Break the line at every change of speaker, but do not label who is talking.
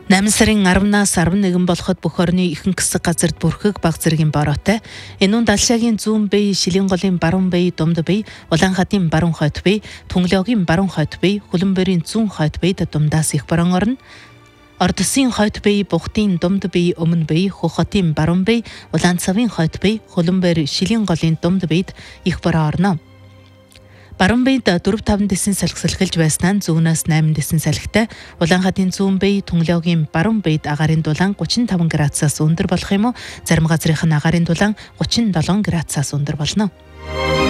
8 сарын 10-наас 11 болоход бүх орны ихэнх хэсэг газарт бүрхэг баг зэргийн бороотой. Энэ нь Далшаагийн зүүн бие, Шилийн голын баруун бие, Думд бие, Улаанхадын баруун хойд бие, Түнглөөгийн баруун хойд бие, Хөлбөмбөрийн зүүн хойд биед дундаас их борон орно. Ордосын хойд бие, Бухтын Думд бие, Өмнө бие, Хохотын баруун бие, Улаанцавын хойд бие, Хөлбөмбөр, Шилийн голын Думд биед их бороо орно. Баруун биед 4-5 дэсэн салхи салхилж байснаа зүүнээс 8 дэсэн салхитай, Улаанхадын зүүн бие, Түнглөөгийн баруун биед агаарын дулаан 35 градусаас өндөр болох юм уу? Зарим газрынх нь агаарын дулаан 37 градусаас өндөр болно.